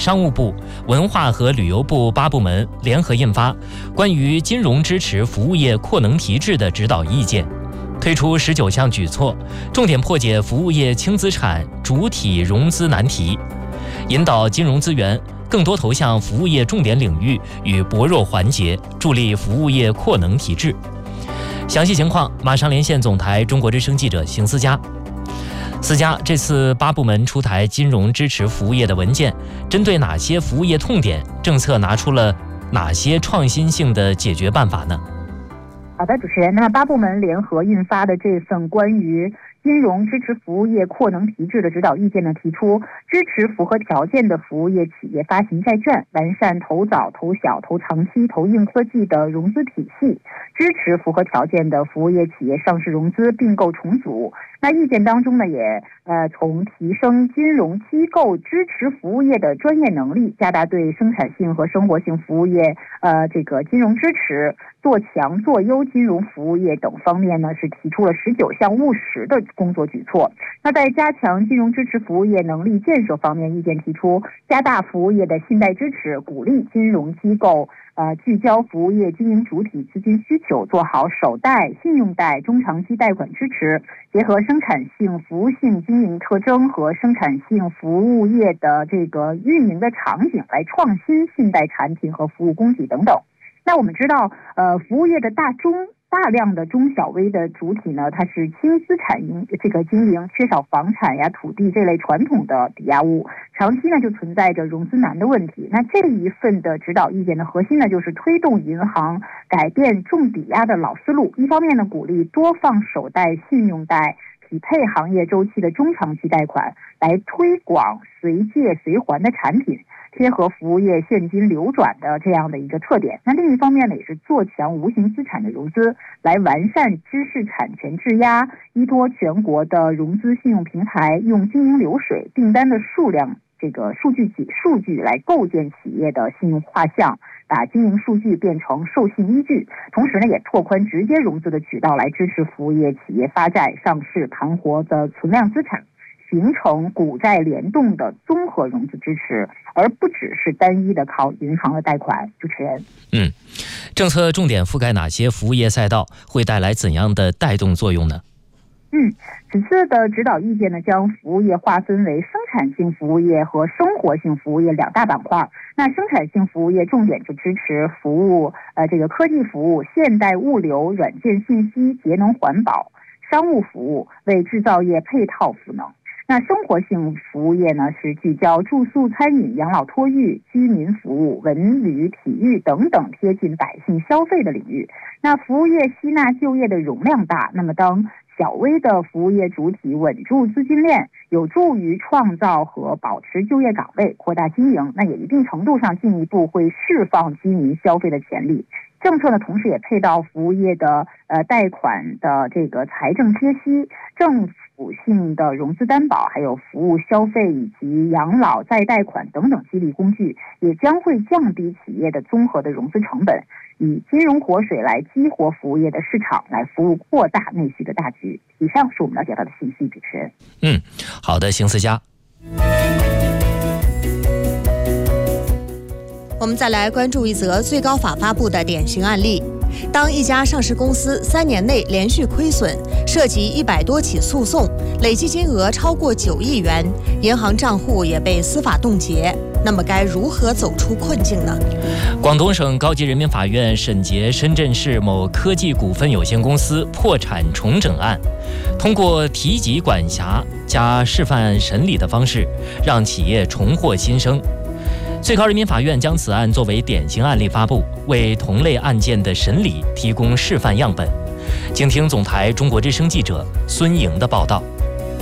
商务部、文化和旅游部8部门联合印发关于金融支持服务业扩能提质的指导意见，推出19项举措，重点破解服务业轻资产主体融资难题，引导金融资源更多投向服务业重点领域与薄弱环节，助力服务业扩能提质。详细情况马上连线总台中国之声记者邢思佳。思佳，这次8部门出台金融支持服务业的文件，针对哪些服务业痛点，政策拿出了哪些创新性的解决办法呢？ 好的，主持人，那8部门联合印发的这份关于金融支持服务业扩能提质的指导意见呢，提出支持符合条件的服务业企业发行债券，完善投早、投小、投长期、投硬科技的融资体系，支持符合条件的服务业企业上市融资、并购重组。那意见当中呢，也从提升金融机构支持服务业的专业能力，加大对生产性和生活性服务业金融支持，做强做优金融服务业等方面呢，是提出了19项务实的工作举措。那在加强金融支持服务业能力建设方面，意见提出加大服务业的信贷支持，鼓励金融机构聚焦服务业经营主体资金需求，做好首贷、信用贷、中长期贷款支持，结合生产性、服务性经营特征和生产性服务业的运营的场景，来创新信贷产品和服务供给等等。那我们知道，服务业的大量的中小微的主体呢，它是轻资产经营，缺少房产呀、土地这类传统的抵押物，长期呢就存在着融资难的问题。那这一份的指导意见的核心呢，就是推动银行改变重抵押的老思路，一方面呢鼓励多放首贷、信用贷，匹配行业周期的中长期贷款，来推广随借随还的产品，贴合服务业现金流转的这样的一个特点。那另一方面呢，也是做强无形资产的融资，来完善知识产权质押，依托全国的融资信用平台，用经营流水、订单的数量数据来构建企业的信用画像，把经营数据变成授信依据，同时呢，也拓宽直接融资的渠道，来支持服务业企业发债、上市、盘活的存量资产，形成股债联动的综合融资支持，而不只是单一的靠银行的贷款。主持人， 政策重点覆盖哪些服务业赛道，会带来怎样的带动作用呢？ 此次的指导意见呢，将服务业划分为生产性服务业和生活性服务业2大板块。那生产性服务业重点就支持服务科技服务、现代物流、软件信息、节能环保；商务服务为制造业配套赋能。那生活性服务业呢，是聚焦住宿、餐饮、养老托育、居民服务、文旅、体育等等贴近百姓消费的领域。那服务业吸纳就业的容量大，那么当小微的服务业主体稳住资金链，有助于创造和保持就业岗位，扩大经营，那也一定程度上进一步会释放居民消费的潜力。政策呢，同时也配到服务业的贷款的财政贴息、政府性的融资担保，还有服务消费以及养老再贷款等等激励工具，也将会降低企业的综合的融资成本，以金融活水来激活服务业的市场，来服务扩大内需的大局。以上是我们了解到的信息，主持人。 好的，邢思佳。 我们再来关注一则最高法发布的典型案例。当一家上市公司3年内连续亏损，涉及100多起诉讼，累计金额超过9亿元，银行账户也被司法冻结，那么该如何走出困境呢？ 广东省高级人民法院审结深圳市某科技股份有限公司破产重整案，通过提级管辖加示范审理的方式，让企业重获新生。最高人民法院将此案作为典型案例发布，为同类案件的审理提供示范样本。请听总台中国之声记者孙莹的报道。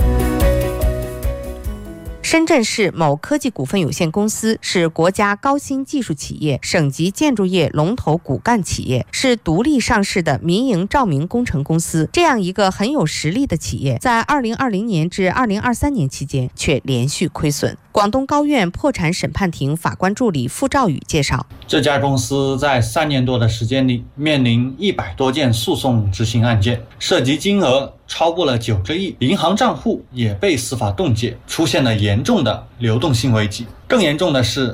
深圳市某科技股份有限公司是国家高新技术企业、省级建筑业龙头骨干企业，是独立上市的民营照明工程公司。这样一个很有实力的企业，在2020年至2023年期间却连续亏损。广东高院破产审判庭法官助理傅兆宇介绍， 这家公司在3年多的时间里，面临100多件诉讼执行案件，涉及金额超过了9个亿，银行账户也被司法冻结，出现了严重的流动性危机。更严重的是，